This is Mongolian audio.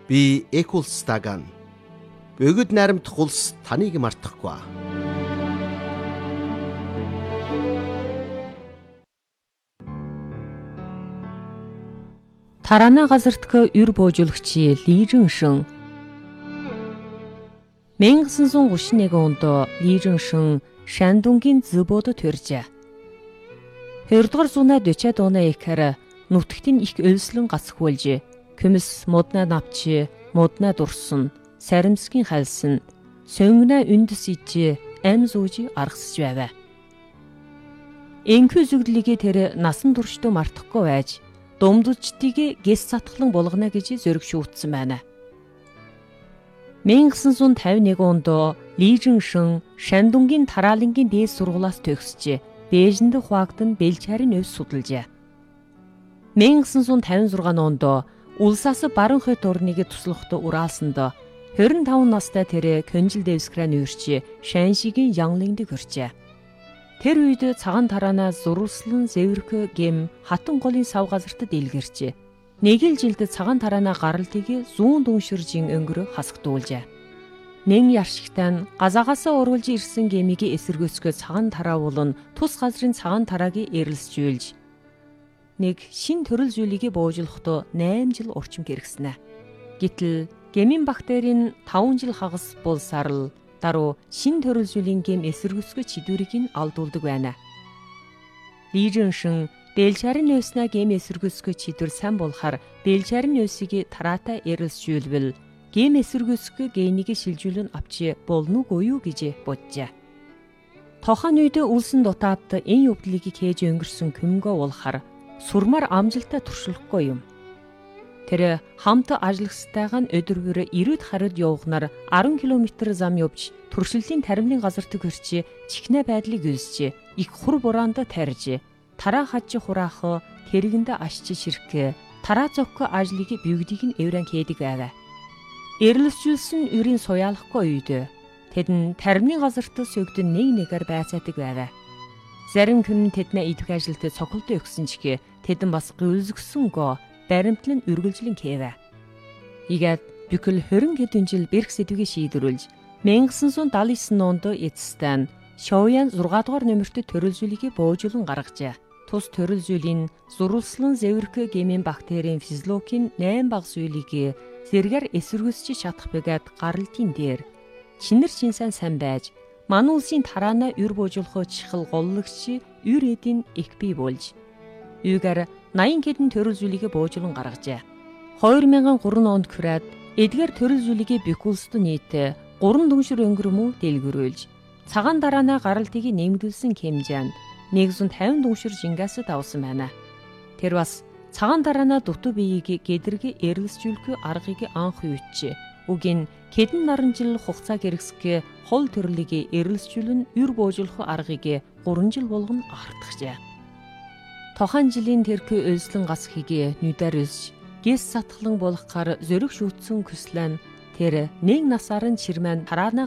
Би Экулс Даган. Бөгөд найрамдах улс таныг мартахгүй. Тараана газартка ür боожуулагчи Лижиншин 1931 онд Лижиншин Шандунгийн Зэбодод төржээ. 2-р зуунаа 40-аад оны ихэр нутагтын их өлслөн гацхуулж, күмс модна навчи, модна дурсан, саримсгийн халсан, сөнгнэ үндэс ижи, ам зүүжи аргасж байв. Энхүү зүглэгээ тэр насан туршдөө мартахгүй байж, думдучдыг гэс сатглан болгоно гэж зөрөг шүүтсэн байна. 1951 онд Лижиншин Шандунгийн Тараалангийн дээд сургуулиас төгсөж, Бээжинд хуагдан Бэлчарын өвс судалжээ. 1956 онд улсаас баруун хойд орныг туслахад ураалсанд 25 настай тэр Конжил Дэвскран үрч Шаншигийн Янлинд хүрчээ. Тэр үед цагаан тараанаас зурвслан зэвэрх гэм хатан голын сав газартад илгэрч, нэг л жилд цагаан тараанаа гаралтыг зүүн дүнширжин өнгөрө хасгдуулжээ. Нэн яршигтай газаагаасаа оруулж ирсэн гэмийг эсэргүүцгөө цагаан тараа болон тус газрын цагаан тарааг эрэлсжүүлж, нэг шин төрөл зүйлийг боожуулахдаа 8 жил урчим хэрэгснэ. Гэтэл гэмийн бактерийн 5 жил хагас булсарл даруй шин төрөл зүйлийн гэм эсэргүүцгөө чидүүрийг нь алдуулдаг байна. Лижиншин Бэлчарын өвснө гэм эсэргүүцгөө чидүр сайн болохоор Бэлчарын өвсийг тараатай эрэлсжүүлвэл гэм эсэргүүцгөө генийг шилжүүлэн авч болнугүй юу гэж боджээ. Тохон үед үлсэн дутаад энэ явдлыг хийж өнгөрсөн Кюмго болохоор сурмаар амжилтаа туршлахгүй юм. Тэр хамт ажиллагчтайгаа нь өдөр бүр 90-д хариуд явгнаар 10 км зам явж туршилтын таримлын газарт хүрч чихнэ байдлыг үзэж, их хур бураанд тарьж, тараа хаж хураах тэрэгэнд ашч ширхэ, тараа зөхгүй ажлыг бивдийг нь эврэн хийдэг байв. Эрэлсжүүлсэн үрийн суяалахгүй үед тэдэн таримны газарт сөгдөн нэг нэгээр байцаадаг байв. Зарим хүн тэднээ идэх ажилд цогцолтой өгсөн ч тэдэн бас гүйлзгсэнгөө баримтлан үргэлжлэн хийв. Игээд бүхэл 20 хэдэн жил бэрх сэдвийг шийдвэрлэж 1979 онд эцэстэн Шоуян 6 дугаар номерт төрөлжүүлгийг боожуулан гаргажээ. Тус төрөлжүүлийн зурвслан зэвэрх гэмийн бактерийн физиологийн 8 баг зүйлийг зэргээр эсэргүүцэж чадах бэгээд гаралтын дээр чинэр шинсэн сайн байж, манай улсын тараана ür боожуулах чихэл голлогч ür эдийн их бий болж, юугаар 80 хэдэн төрөлжүүлгийг боожуулан гаргажээ. 2003 онд хүрээд эдгээр төрөлжүүлгийг Бекулсд нийт 3 дүншир өнгөрмөө дэлгэрүүлж, цагаан тараана гаралтыг нэмэгдүүлсэн хэмжээнд 150 дүншир жингасд авсан байна. Тэр бас цагаан тараана дутуу биеийг гэдрэг эрэлсжүүлэх аргыг анх үйч, үгийн хэдэн наран жил хугацаа хэрэгсэх хол төрлийг эрэлсжүүлэн ür боожуулах аргыг 3 жил болгон артгажээ. Тохон жилийн тэрхүү өлслөн гасхийг нүдээр өсж, гэс сатглан болохаар зөрөг шүүтсэн көслэн тэр нэг насаар нь чирмэн тараана